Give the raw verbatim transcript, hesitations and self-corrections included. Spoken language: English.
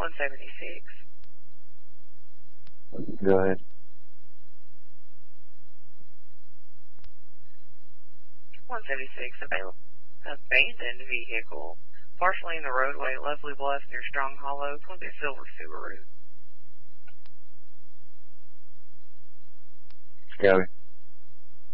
one seventy-six. Go ahead. one seventy-six, available. Abandoned vehicle, partially in the roadway, Lovely Bluff near Strong Hollow. It's going to be a silver Subaru. Copy.